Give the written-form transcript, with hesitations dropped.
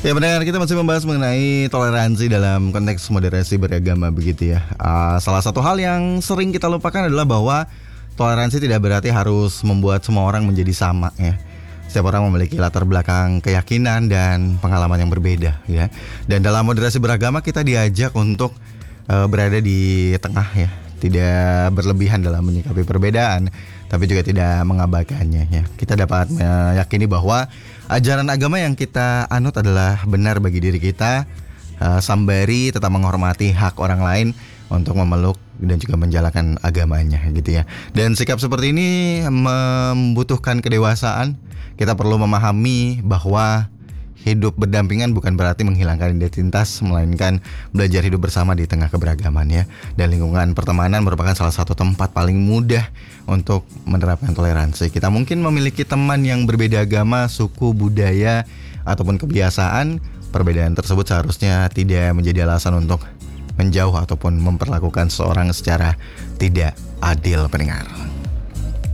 Ya pendengar, kita masih membahas mengenai toleransi dalam konteks moderasi beragama begitu ya. Salah satu hal yang sering kita lupakan adalah bahwa toleransi tidak berarti harus membuat semua orang menjadi sama ya. Setiap orang memiliki latar belakang keyakinan dan pengalaman yang berbeda ya. Dan dalam moderasi beragama kita diajak untuk berada di tengah ya. Tidak berlebihan dalam menyikapi perbedaan, tapi juga tidak mengabaikannya ya. Kita dapat meyakini bahwa ajaran agama yang kita anut adalah benar bagi diri kita, sembari tetap menghormati hak orang lain untuk memeluk dan juga menjalankan agamanya gitu ya. Dan sikap seperti ini membutuhkan kedewasaan. Kita perlu memahami bahwa hidup berdampingan bukan berarti menghilangkan identitas, melainkan belajar hidup bersama di tengah keberagaman ya. Dan lingkungan pertemanan merupakan salah satu tempat paling mudah untuk menerapkan toleransi. Kita mungkin memiliki teman yang berbeda agama, suku, budaya, ataupun kebiasaan. Perbedaan tersebut seharusnya tidak menjadi alasan untuk menjauh ataupun memperlakukan seseorang secara tidak adil, pendengar.